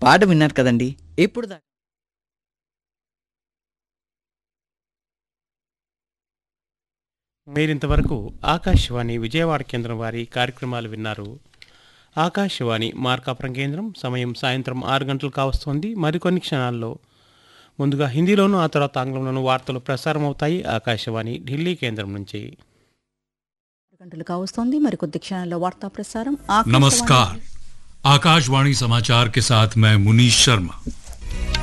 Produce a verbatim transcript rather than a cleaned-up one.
పాట విన్నారు కదండి. ఇప్పుడు దా మీరింతవరకు ఆకాశవాణి విజయవాడ కేంద్రం వారి కార్యక్రమాలు విన్నారు. ఆకాశవాణి మార్కాపురం కేంద్రం సమయం సాయంత్రం ఆరు గంటలు కావస్తోంది. మరికొన్ని క్షణాల్లో ముందుగా హిందీలోను ఆ తర్వాత ఆంగ్లంలోను వార్తలు ప్రసారం అవుతాయి. ఆకాశవాణి ఢిల్లీ కేంద్రం నుంచి. గంటలు కావస్తోంది. మరికొద్ది క్షణాల్లో వార్తా ప్రసారం. नमस्कार, आकाशवाणी समाचार के साथ मैं मुनीश शर्मा।